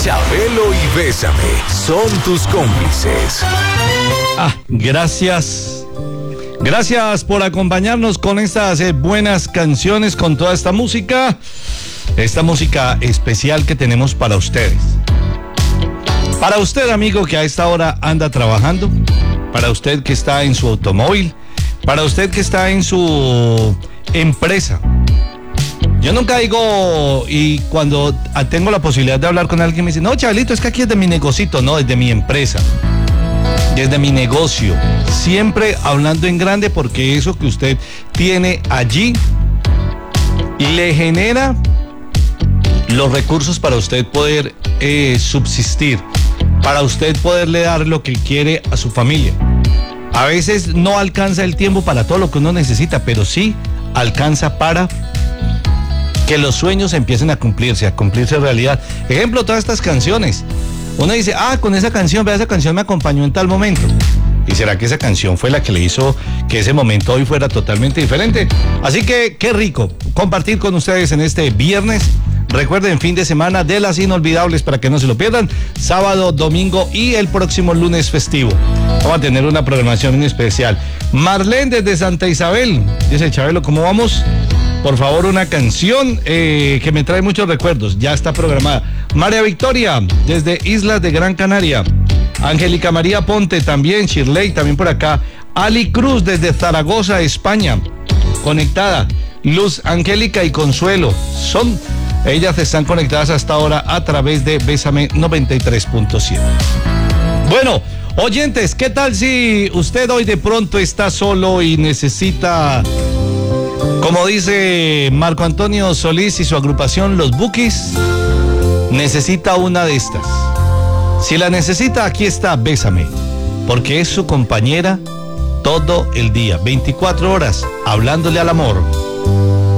Chabelo y Bésame son tus cómplices. Gracias. Gracias por acompañarnos con estas buenas canciones, con toda esta música especial que tenemos para ustedes. Para usted, amigo, que a esta hora anda trabajando, para usted que está en su automóvil, para usted que está en su empresa. Yo nunca digo, y cuando tengo la posibilidad de hablar con alguien me dice, no, Chabelito, es que aquí es de mi negocito. No, es de mi empresa, desde mi negocio, siempre hablando en grande, porque eso que usted tiene allí le genera los recursos para usted poder subsistir, para usted poderle dar lo que quiere a su familia. A veces no alcanza el tiempo para todo lo que uno necesita, pero sí alcanza para que los sueños empiecen a cumplirse realidad. Ejemplo, todas estas canciones. Uno dice, con esa canción, vea, esa canción me acompañó en tal momento. ¿Y será que esa canción fue la que le hizo que ese momento hoy fuera totalmente diferente? Así que qué rico compartir con ustedes en este viernes. Recuerden, fin de semana de las inolvidables para que no se lo pierdan. Sábado, domingo y el próximo lunes festivo. Vamos a tener una programación especial. Marlene desde Santa Isabel dice, Chabelo, ¿cómo vamos? Por favor, una canción que me trae muchos recuerdos. Ya está programada. María Victoria, desde Islas de Gran Canaria. Angélica María Ponte también. Shirley, también por acá. Ali Cruz, desde Zaragoza, España. Conectada. Luz Angélica y Consuelo. Ellas están conectadas hasta ahora a través de Bésame 93.7. Bueno, oyentes, ¿qué tal si usted hoy de pronto está solo y necesita... Como dice Marco Antonio Solís y su agrupación Los Bukis, necesita una de estas? Si la necesita, aquí está Bésame, porque es su compañera todo el día, 24 horas, hablándole al amor.